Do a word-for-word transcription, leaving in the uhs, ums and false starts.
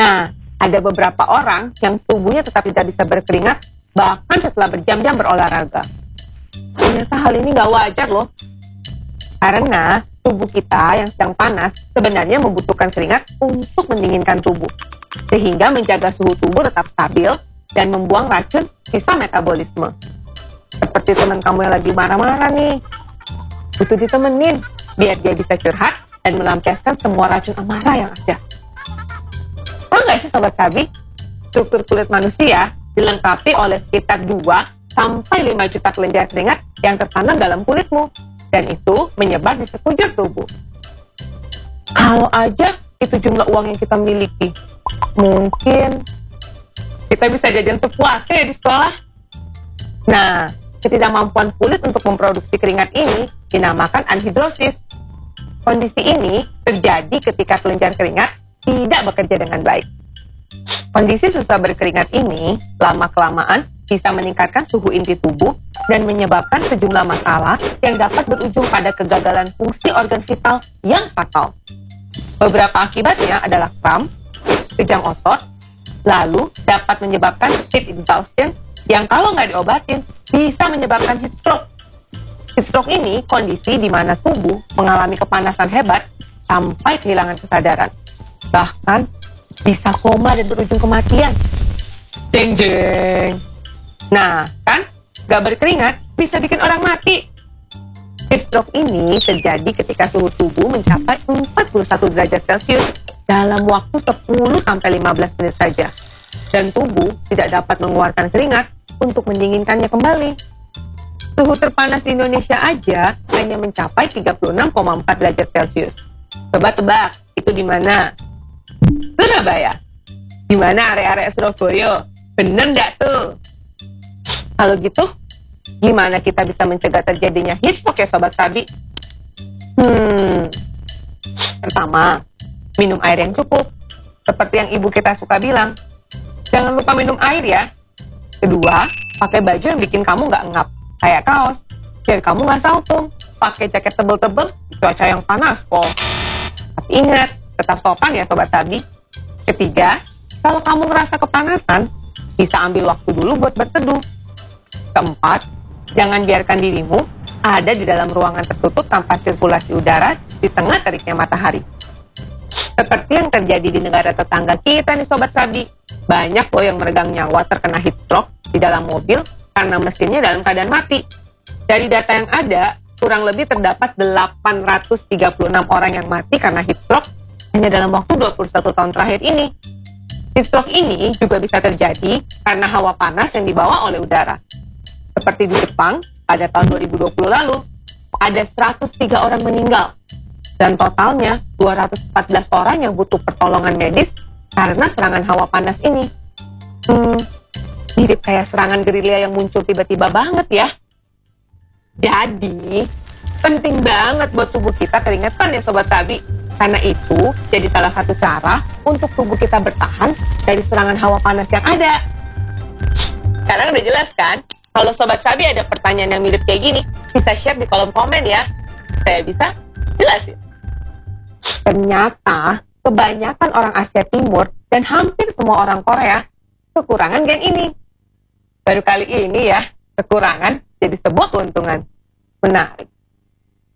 Nah, ada beberapa orang yang tubuhnya tetap tidak bisa berkeringat bahkan setelah berjam-jam berolahraga. Ternyata hal ini nggak wajar loh. Karena tubuh kita yang sedang panas sebenarnya membutuhkan keringat untuk mendinginkan tubuh, sehingga menjaga suhu tubuh tetap stabil dan membuang racun sisa metabolisme. Seperti teman kamu yang lagi marah-marah nih, butuh ditemenin biar dia bisa curhat dan melampiaskan semua racun amarah yang ada. Tahu nggak sih Sobat Sabi, struktur kulit manusia dilengkapi oleh sekitar dua sampai lima juta kelenjar keringat yang tertanam dalam kulitmu, dan itu menyebar di sekujur tubuh. Kalau aja itu jumlah uang yang kita miliki, mungkin kita bisa jajan sepuasnya di sekolah. Nah, ketidakmampuan kulit untuk memproduksi keringat ini dinamakan anhidrosis. Kondisi ini terjadi ketika kelenjar keringat tidak bekerja dengan baik. Kondisi susah berkeringat ini lama-kelamaan bisa meningkatkan suhu inti tubuh dan menyebabkan sejumlah masalah yang dapat berujung pada kegagalan fungsi organ vital yang fatal. Beberapa akibatnya adalah kram, kejang otot, lalu dapat menyebabkan heat exhaustion yang kalau nggak diobatin bisa menyebabkan heat stroke. Heat stroke ini kondisi di mana tubuh mengalami kepanasan hebat sampai kehilangan kesadaran. Bahkan bisa koma dan berujung kematian. Jeng jeng. Nah, kan? Gak berkeringat bisa bikin orang mati. Heat stroke ini terjadi ketika suhu tubuh mencapai empat puluh satu derajat Celcius dalam waktu sepuluh sampai lima belas menit saja. Dan tubuh tidak dapat mengeluarkan keringat untuk mendinginkannya kembali. Suhu terpanas di Indonesia aja hanya mencapai tiga puluh enam koma empat derajat Celcius. Coba tebak, itu di mana? Surabaya. Di mana area-area Surabaya? Bener nggak tuh? Kalau gitu, gimana kita bisa mencegah terjadinya heat stroke ya Sobat Sabi? Hmm, pertama, minum air yang cukup. Seperti yang ibu kita suka bilang, jangan lupa minum air ya. Kedua, pakai baju yang bikin kamu nggak ngap, kayak kaos, biar kamu nggak saltung. Pakai jaket tebel-tebel, cuaca yang panas kok. Tapi ingat, tetap sopan ya Sobat Sabi. Ketiga, kalau kamu ngerasa kepanasan, bisa ambil waktu dulu buat berteduh. Keempat, jangan biarkan dirimu ada di dalam ruangan tertutup tanpa sirkulasi udara di tengah teriknya matahari. Seperti yang terjadi di negara tetangga kita nih Sobat Sabi. Banyak loh yang meregang nyawa terkena heat stroke di dalam mobil karena mesinnya dalam keadaan mati. Dari data yang ada, kurang lebih terdapat delapan ratus tiga puluh enam orang yang mati karena heat stroke hanya dalam waktu dua puluh satu tahun terakhir ini. Heat stroke ini juga bisa terjadi karena hawa panas yang dibawa oleh udara. Seperti di Jepang, pada tahun dua ribu dua puluh lalu, ada seratus tiga orang meninggal. Dan totalnya dua ratus empat belas orang yang butuh pertolongan medis karena serangan hawa panas ini. Hmm, mirip kayak serangan gerilya yang muncul tiba-tiba banget ya. Jadi, penting banget buat tubuh kita keringetan ya Sobat Sabi. Karena itu jadi salah satu cara untuk tubuh kita bertahan dari serangan hawa panas yang ada. Sekarang udah jelas kan? Kalau Sobat Sabi ada pertanyaan yang mirip kayak gini, bisa share di kolom komen ya. Saya bisa jelasin. Ternyata kebanyakan orang Asia Timur dan hampir semua orang Korea kekurangan gen ini. Baru kali ini ya, kekurangan jadi sebuah keuntungan. Menarik.